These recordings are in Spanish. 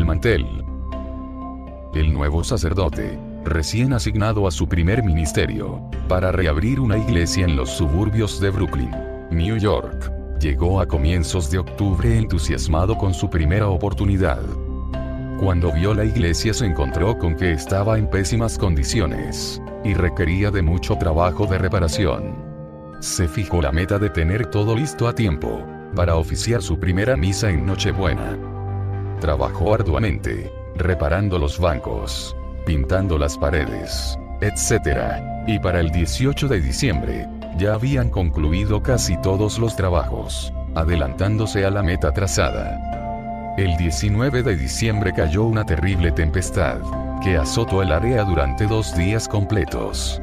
mantel. El nuevo sacerdote, recién asignado a su primer ministerio, para reabrir una iglesia en los suburbios de Brooklyn, New York, llegó a comienzos de octubre entusiasmado con su primera oportunidad. Cuando vio la iglesia se encontró con que estaba en pésimas condiciones, y requería de mucho trabajo de reparación. Se fijó la meta de tener todo listo a tiempo, para oficiar su primera misa en Nochebuena. Trabajó arduamente, reparando los bancos, pintando las paredes, etc. Y para el 18 de diciembre, ya habían concluido casi todos los trabajos, adelantándose a la meta trazada. El 19 de diciembre cayó una terrible tempestad, que azotó el área durante 2 días completos.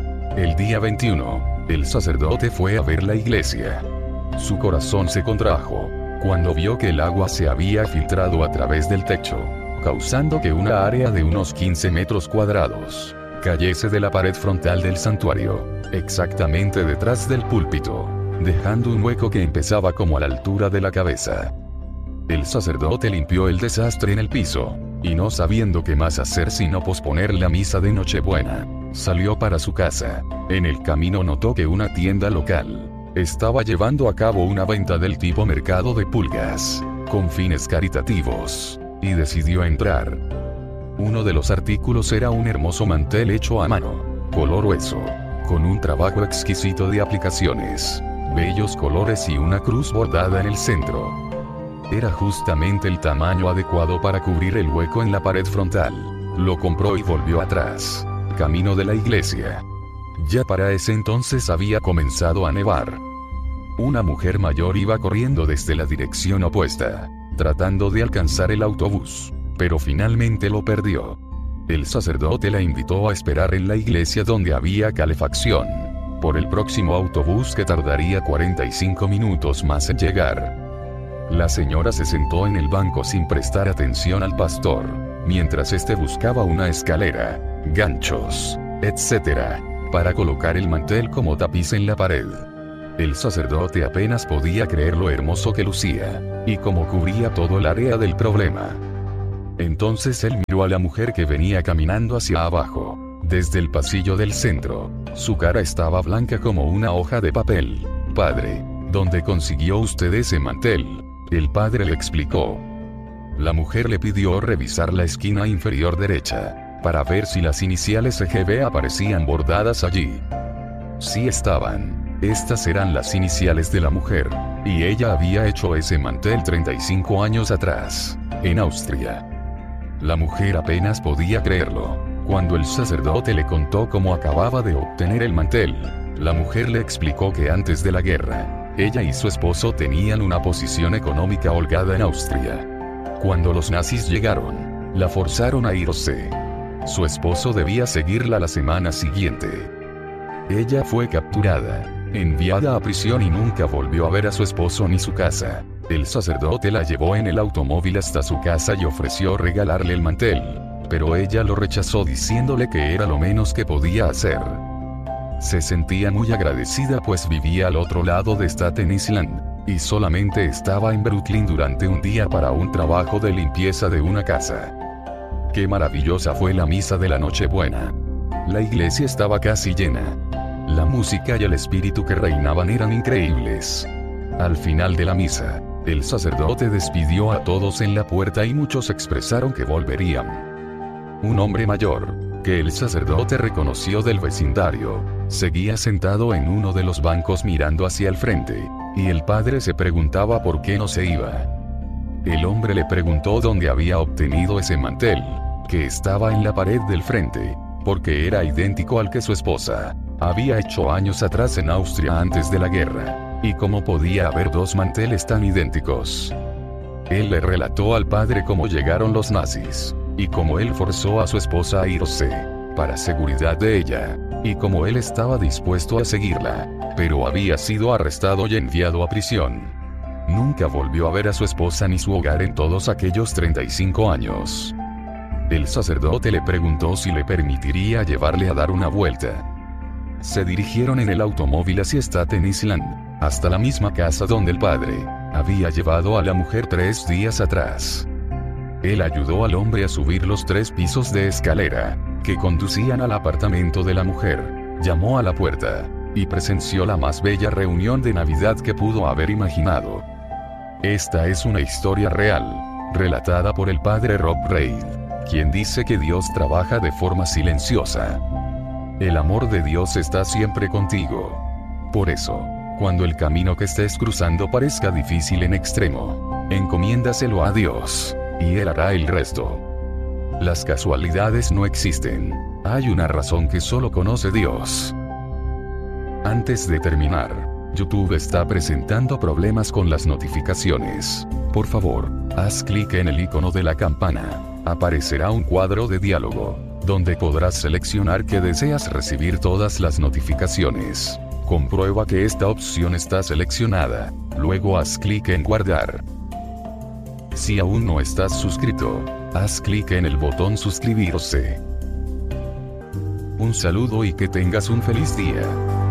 El día 21, el sacerdote fue a ver la iglesia. Su corazón se contrajo, cuando vio que el agua se había filtrado a través del techo, causando que una área de unos 15 metros cuadrados cayese de la pared frontal del santuario, exactamente detrás del púlpito, dejando un hueco que empezaba como a la altura de la cabeza. El sacerdote limpió el desastre en el piso, y no sabiendo qué más hacer sino posponer la misa de Nochebuena, salió para su casa. En el camino notó que una tienda local estaba llevando a cabo una venta del tipo mercado de pulgas, con fines caritativos, y decidió entrar. Uno de los artículos era un hermoso mantel hecho a mano, color hueso, con un trabajo exquisito de aplicaciones, bellos colores y una cruz bordada en el centro. Era justamente el tamaño adecuado para cubrir el hueco en la pared frontal. Lo compró y volvió atrás, camino de la iglesia. Ya para ese entonces había comenzado a nevar. Una mujer mayor iba corriendo desde la dirección opuesta, tratando de alcanzar el autobús, pero finalmente lo perdió. El sacerdote la invitó a esperar en la iglesia donde había calefacción, por el próximo autobús que tardaría 45 minutos más en llegar. La señora se sentó en el banco sin prestar atención al pastor, mientras este buscaba una escalera, ganchos, etc., para colocar el mantel como tapiz en la pared. El sacerdote apenas podía creer lo hermoso que lucía, y cómo cubría todo el área del problema. Entonces él miró a la mujer que venía caminando hacia abajo, desde el pasillo del centro. Su cara estaba blanca como una hoja de papel. «Padre, ¿dónde consiguió usted ese mantel?», el padre le explicó. La mujer le pidió revisar la esquina inferior derecha, para ver si las iniciales EGB aparecían bordadas allí. Sí estaban. Estas eran las iniciales de la mujer, y ella había hecho ese mantel 35 años atrás, en Austria. La mujer apenas podía creerlo. Cuando el sacerdote le contó cómo acababa de obtener el mantel, la mujer le explicó que antes de la guerra, ella y su esposo tenían una posición económica holgada en Austria. Cuando los nazis llegaron, la forzaron a irse. Su esposo debía seguirla la semana siguiente. Ella fue capturada, enviada a prisión y nunca volvió a ver a su esposo ni su casa. El sacerdote la llevó en el automóvil hasta su casa y ofreció regalarle el mantel, pero ella lo rechazó diciéndole que era lo menos que podía hacer. Se sentía muy agradecida pues vivía al otro lado de Staten Island, y solamente estaba en Brooklyn durante un día para un trabajo de limpieza de una casa. Qué maravillosa fue la misa de la Nochebuena. La iglesia estaba casi llena. La música y el espíritu que reinaban eran increíbles. Al final de la misa, el sacerdote despidió a todos en la puerta y muchos expresaron que volverían. Un hombre mayor, que el sacerdote reconoció del vecindario, seguía sentado en uno de los bancos mirando hacia el frente, y el padre se preguntaba por qué no se iba. El hombre le preguntó dónde había obtenido ese mantel, que estaba en la pared del frente, porque era idéntico al que su esposa había hecho años atrás en Austria antes de la guerra, y cómo podía haber 2 manteles tan idénticos. Él le relató al padre cómo llegaron los nazis, y cómo él forzó a su esposa a irse, para seguridad de ella, y cómo él estaba dispuesto a seguirla, pero había sido arrestado y enviado a prisión. Nunca volvió a ver a su esposa ni su hogar en todos aquellos 35 años. El sacerdote le preguntó si le permitiría llevarle a dar una vuelta. Se dirigieron en el automóvil hacia Staten Island, hasta la misma casa donde el padre había llevado a la mujer 3 días atrás. Él ayudó al hombre a subir los 3 pisos de escalera, que conducían al apartamento de la mujer, llamó a la puerta, y presenció la más bella reunión de Navidad que pudo haber imaginado. Esta es una historia real, relatada por el padre Rob Reid, quien dice que Dios trabaja de forma silenciosa. El amor de Dios está siempre contigo. Por eso, cuando el camino que estés cruzando parezca difícil en extremo, encomiéndaselo a Dios, y Él hará el resto. Las casualidades no existen. Hay una razón que solo conoce Dios. Antes de terminar, YouTube está presentando problemas con las notificaciones. Por favor, haz clic en el icono de la campana. Aparecerá un cuadro de diálogo, donde podrás seleccionar que deseas recibir todas las notificaciones. Comprueba que esta opción está seleccionada. Luego haz clic en guardar. Si aún no estás suscrito, haz clic en el botón suscribirse. Un saludo y que tengas un feliz día.